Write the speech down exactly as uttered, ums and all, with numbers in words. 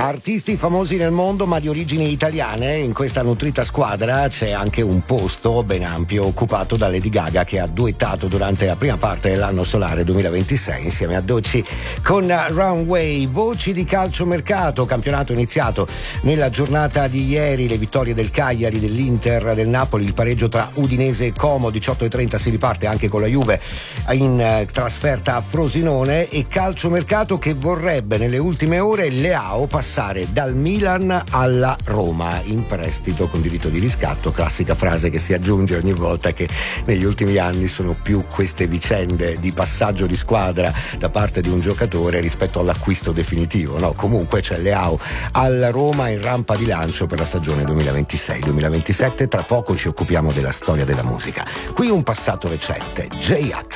Artisti famosi nel mondo ma di origini italiane. In questa nutrita squadra c'è anche un posto ben ampio occupato da Lady Gaga, che ha duettato durante la prima parte dell'anno solare duemilaventisei insieme a Doechii con Runway. Voci di calciomercato, campionato iniziato nella giornata di ieri, le vittorie del Cagliari, dell'Inter, del Napoli, il pareggio tra Udinese e Como. Diciotto e trenta si riparte anche con la Juve in trasferta a Frosinone, e calciomercato che vorrebbe nelle ultime ore Leao passare dal Milan alla Roma in prestito con diritto di riscatto. Classica frase che si aggiunge ogni volta che negli ultimi anni sono più queste vicende di passaggio di squadra da parte di un giocatore rispetto all'acquisto definitivo, no? Comunque c'è Leao alla Roma in rampa di lancio per la stagione duemilaventisei duemilaventisette. Tra poco ci occupiamo della storia della musica. Qui un passato recente, J-Ax.